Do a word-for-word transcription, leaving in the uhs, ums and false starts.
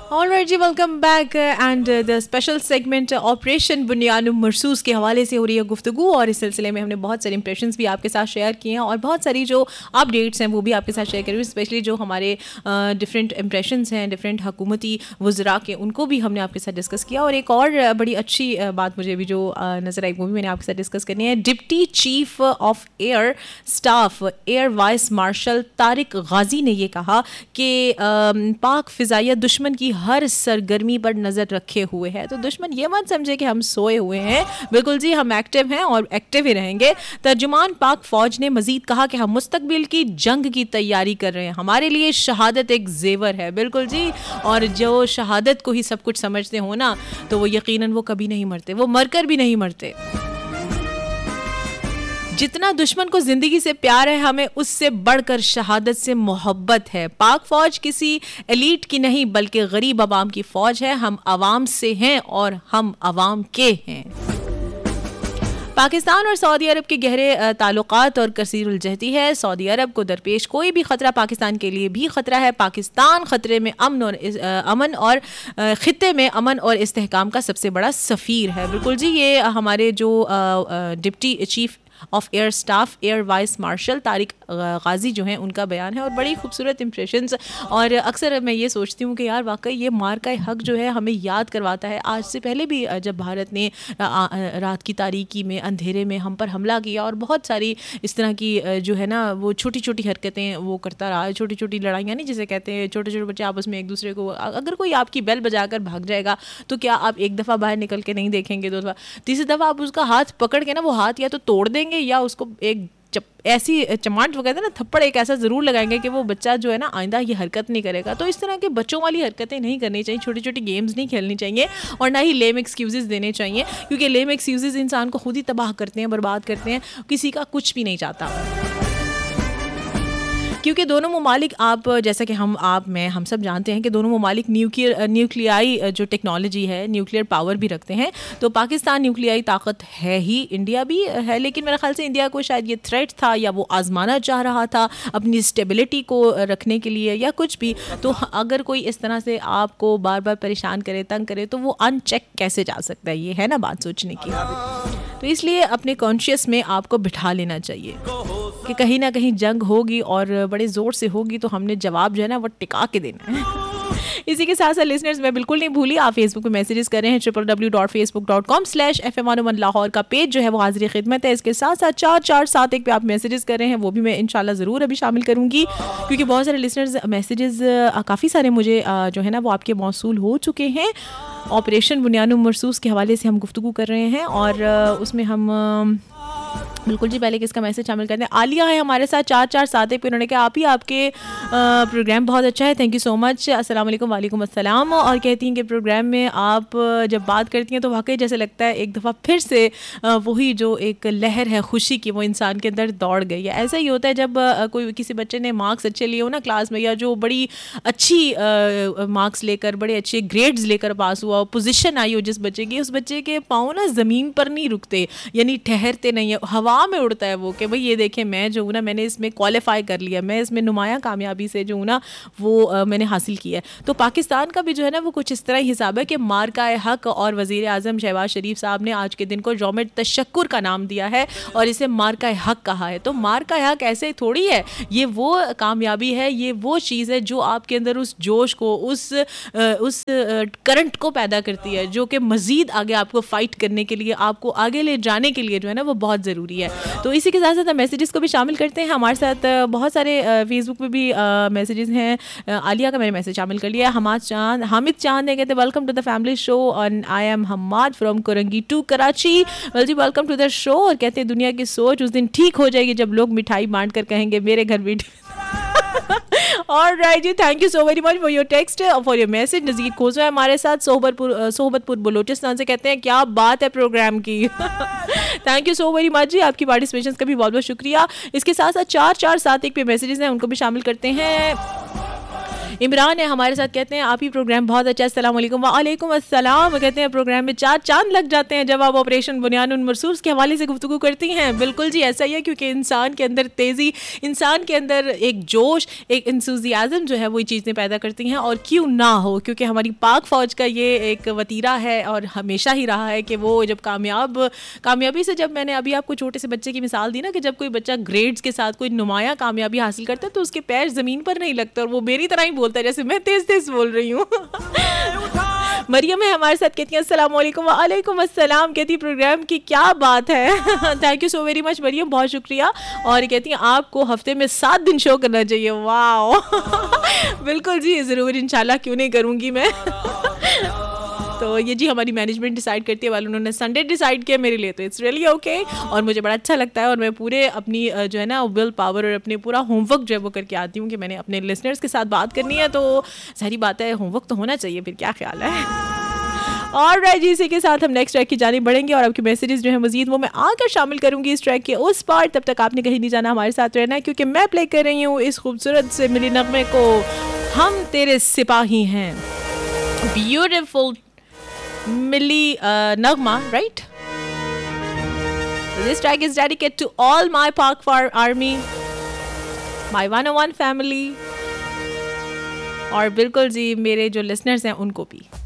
All right ji, welcome back and the special segment operation बुनियाद मरसूस के हवाले से हो रही है गुफ्तगू, और इस सिलसिले में हमने बहुत सारे इंप्रेशंस भी आपके साथ शेयर किए हैं और बहुत सारी जो अपडेट्स हैं वो भी आपके साथ शेयर करेंगे, स्पेशली जो हमारे डिफरेंट uh, इंप्रेशंस हैं डिफरेंट हुकूमती वज़रा के, उनको भी हमने आपके साथ डिस्कस किया। और एक और uh, बड़ी अच्छी uh, बात मुझे भी जो uh, नज़र आई वो भी मैंने आपके साथ डिस्कस करनी है। Deputy chief of air staff air vice marshal Tariq गाजी ने ये कहा कि uh, पाक फ़िज़ाइया दुश्मन की हर सरगर्मी पर नज़र रखे हुए हैं। तो दुश्मन ये मत समझे कि हम सोए हुए हैं, बिल्कुल जी हम एक्टिव हैं और एक्टिव ही रहेंगे। तर्जुमान पाक फौज ने मजीद कहा कि हम मुस्तकबिल की जंग की तैयारी कर रहे हैं, हमारे लिए शहादत एक जेवर है। बिल्कुल जी, और जो शहादत को ही सब कुछ समझते हो ना, तो वो यकीनन वो कभी नहीं मरते, वो मरकर भी नहीं मरते। जितना दुश्मन को जिंदगी से प्यार है, हमें उससे बढ़कर शहादत से मोहब्बत है। पाक फौज किसी एलीट की नहीं बल्कि गरीब अवाम की फौज है। हम अवाम से हैं और हम अवाम के हैं। पाकिस्तान और सऊदी अरब के गहरे ताल्लुकात और कसीरुल जहती है। सऊदी अरब को दरपेश कोई भी ख़तरा पाकिस्तान के लिए भी ख़तरा है। पाकिस्तान ख़तरे में अमन और अमन और ख़ित्ते में अमन और इस्तेहकाम का सबसे बड़ा सफ़ीर है। बिल्कुल जी, ये हमारे जो deputy chief of air staff air vice marshal Tariq गाजी जो हैं उनका बयान है, और बड़ी खूबसूरत इंप्रेशंस। और अक्सर मैं ये सोचती हूँ कि यार वाकई ये मार का हक जो है हमें याद करवाता है। आज से पहले भी जब भारत ने रात की तारीकी में अंधेरे में हम पर हमला किया और बहुत सारी इस तरह की जो है ना वो छोटी छोटी हरकतें वो करता रहा, छोटी छोटी लड़ाइयाँ नहीं जिसे कहते हैं, छोटे छोटे बच्चे आपस में एक दूसरे को, अगर कोई आपकी बेल बजाकर भाग जाएगा तो क्या आप एक दफ़ा बाहर निकल के नहीं देखेंगे, दो दफ़ा, तीसरी दफ़ा आप उसका हाथ पकड़ के ना वो हाथ या तो तोड़ देंगे या उसको एक चप, ऐसी चमाट वो कहते हैं ना थप्पड़ एक ऐसा ज़रूर लगाएंगे कि वो बच्चा जो है ना आइंदा ये हरकत नहीं करेगा। तो इस तरह के बच्चों वाली हरकतें नहीं करनी चाहिए, छोटी छोटी गेम्स नहीं खेलनी चाहिए और ना ही लेम एक्सक्यूज़ेस देने चाहिए, क्योंकि लेम एक्सक्यूज़ेस इंसान को खुद ही तबाह करते हैं, बर्बाद करते हैं, किसी का कुछ भी नहीं चाहता। क्योंकि दोनों ममालिक, आप जैसा कि हम आप मैं हम सब जानते हैं कि दोनों ममालिक न्यूक्लियर न्यूक्लियाई जो टेक्नोलॉजी है, न्यूक्लियर पावर भी रखते हैं। तो पाकिस्तान न्यूक्लियाई ताकत है ही, इंडिया भी है, लेकिन मेरे ख्याल से इंडिया को शायद ये थ्रेट था या वो आजमाना चाह रहा था अपनी स्टेबिलिटी को रखने के लिए या कुछ भी। तो अगर कोई इस तरह से आपको बार बार परेशान करे, तंग करे, तो वो अनचेक कैसे जा सकता है? ये है ना बात सोचने की। तो इसलिए अपने कॉन्शियस में आपको बिठा लेना चाहिए कि कहीं ना कहीं जंग होगी और बड़े ज़ोर से होगी, तो हमने जवाब जो है ना वो टिका के देना है। इसी के साथ साथ लिसनर्स मैं बिल्कुल नहीं भूली, आप फेसबुक पे मैसेजेस कर रहे हैं triple W dot Facebook dot com slash F M one Lahore का पेज जो है वो हाजिर खिदमत है। इसके साथ साथ चार चार सात एक पे आप मैसेजेस कर रहे हैं, वो भी मैं इंशाल्लाह ज़रूर अभी शामिल करूँगी, क्योंकि बहुत सारे लिसनर्स मैसेजेस काफ़ी सारे मुझे जो है ना वो आपके मौसूल हो चुके हैं। ऑपरेशन बुनियाद मरसूस के हवाले से हम गुफ्तगू कर रहे हैं और उसमें हम बिल्कुल जी पहले किसका मैसेज शामिल करते हैं। आलिया है हमारे साथ चार चार सात एक पे, उन्होंने कहा आप ही आपके प्रोग्राम बहुत अच्छा है, थैंक यू सो मच, अस्सलाम वालेकुम। वालेकुम अस्सलाम। और कहती हैं कि प्रोग्राम में आप जब बात करती हैं तो वाकई जैसे लगता है एक दफ़ा फिर से वही जो एक लहर है खुशी की वो इंसान के अंदर दौड़ गई है। ऐसा ही होता है जब कोई किसी बच्चे ने मार्क्स अच्छे लिए हो ना क्लास में, या जो बड़ी अच्छी मार्क्स लेकर बड़े अच्छे ग्रेड्स लेकर पास हुआ हो, पोजीशन आई हो जिस बच्चे की, उस बच्चे के पाँव ना ज़मीन पर नहीं रुकते, यानी ठहरते नहीं है, हवा में उड़ता है वो कि भाई ये देखें मैं जो हूँ ना मैंने इसमें क्वालिफाई कर लिया, मैं इसमें नुमाया कामयाबी से जो हूँ ना वो आ, मैंने हासिल किया है। तो पाकिस्तान का भी जो है ना वो कुछ इस तरह हिसाब है कि मार्का हक, और वज़ीर आज़म शहबाज शरीफ साहब ने आज के दिन को यौम तशक्कुर का नाम दिया है और इसे मार्का हक कहा है। तो मार्का हक ऐसे थोड़ी है, ये वो कामयाबी है, ये वो चीज़ है जो आपके अंदर उस जोश को, उस उस करंट को पैदा करती है, जो कि मज़ीद आगे आपको फ़ाइट करने के लिए, आपको आगे ले जाने के लिए जो है ना वो बहुत ज़रूरी है। तो इसी के साथ साथ मैसेजेस को भी शामिल करते हैं। हमारे साथ बहुत सारे फेसबुक पे भी मैसेजेस हैं। आलिया का मैंने मैसेज शामिल कर लिया। हमाद चांद हामिद चांद ने कहते welcome to the family show and I am Hammad from Korangi to Karachi. Well ji welcome to the show. और कहते हैं दुनिया की सोच उस दिन ठीक हो जाएगी जब लोग मिठाई बांट कर कहेंगे मेरे घर भी। All right ji, thank you so very much for your text और फॉर योर मैसेज। नज़ीर खोजो है हमारे साथ सोहबतपुर सोहबतपुर बलोचिस्तान से, कहते हैं क्या बात है प्रोग्राम की। Thank you so very much जी, आपकी पार्टिसिपेशन का भी बहुत बहुत शुक्रिया। इसके साथ साथ चार चार सात एक पे मैसेजेस हैं, उनको भी शामिल करते हैं। इमरान है हमारे साथ, कहते हैं आप ही प्रोग्राम बहुत अच्छा, अस्सलाम वालेकुम। वालेकुम अस्सलाम। कहते हैं प्रोग्राम में चार चांद लग जाते हैं जब आप ऑपरेशन बुनियानुल मरसूस के हवाले से गुफ्तगू करती हैं। बिल्कुल जी ऐसा ही है, क्योंकि इंसान के अंदर तेज़ी, इंसान के अंदर एक जोश, एक इंथुसियाज्म जो है वो चीज़ें पैदा करती हैं, और क्यों ना हो, क्योंकि हमारी पाक फ़ौज का ये एक वतीरा है और हमेशा ही रहा है कि वो जब कामयाब कामयाबी से, जब मैंने अभी आपको छोटे से बच्चे की मिसाल दी ना कि जब कोई बच्चा ग्रेड्स के साथ कोई नुमाया कामयाबी हासिल करता है तो उसके पैर ज़मीन पर नहीं लगते और वो मेरी तरह ही बोलता है जैसे मैं तेज़ तेज़ बोल रही हूँ। मरियम है हमारे साथ, कहती हैं अस्सलाम वालेकुम। वालेकुम अस्सलाम। कहती प्रोग्राम की क्या बात है। Thank you so very much Maryam, बहुत शुक्रिया। और कहती हैं आपको हफ्ते में सात दिन शो करना चाहिए। वाह बिल्कुल जी, ज़रूर, इंशाल्लाह, क्यों नहीं करूँगी मैं। तो ये जी हमारी मैनेजमेंट डिसाइड करती है, वाले उन्होंने संडे डिसाइड किया मेरे लिए, तो इट्स रियली ओके और मुझे बड़ा अच्छा लगता है। और मैं पूरे अपनी जो है ना विल पावर और अपने पूरा होमवर्क जो है वो करके आती हूँ कि मैंने अपने लिसनर्स के साथ बात करनी है, तो सारी बात है, होमवर्क तो होना चाहिए, फिर क्या ख्याल है। और राइट जी, इसी के साथ हम नेक्स्ट ट्रैक की जाने बढ़ेंगे और आपके मैसेजेस जो है मजीद वो मैं आकर शामिल करूंगी इस ट्रैक के उस पार। तब तक आपने कहीं नहीं जाना, हमारे साथ रहना है, क्योंकि मैं प्ले कर रही हूँ इस खूबसूरत से मिली नगमे को, हम तेरे सिपाही हैं। Beautiful milli uh, Nagma, right? This track is dedicated to all my Pak Far Army, my one oh one family, और बिल्कुल जी मेरे जो लिसनर्स हैं उनको भी।